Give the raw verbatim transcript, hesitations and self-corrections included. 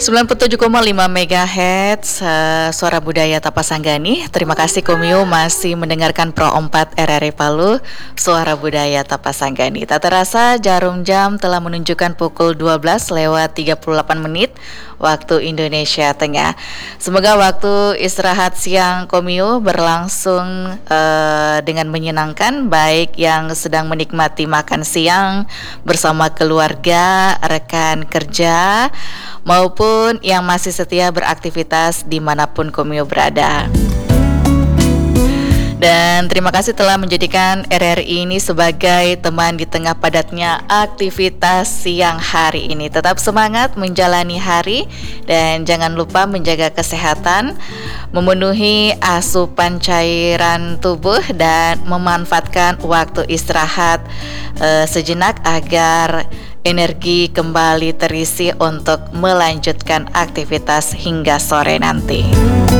sembilan puluh tujuh koma lima megahertz uh, Suara Budaya Tapasanggani. Terima kasih Komio masih mendengarkan Pro empat R R I Palu, Suara Budaya Tapasanggani. Tak terasa jarum jam telah menunjukkan pukul dua belas lewat tiga puluh delapan menit waktu Indonesia Tengah. Semoga waktu istirahat siang Komio berlangsung uh, dengan menyenangkan, baik yang sedang menikmati makan siang bersama keluarga, rekan kerja, maupun yang masih setia beraktivitas dimanapun Komio berada. Dan terima kasih telah menjadikan R R I ini sebagai teman di tengah padatnya aktivitas siang hari ini. Tetap semangat menjalani hari dan jangan lupa menjaga kesehatan, memenuhi asupan cairan tubuh dan memanfaatkan waktu istirahat uh, sejenak agar energi kembali terisi untuk melanjutkan aktivitas hingga sore nanti.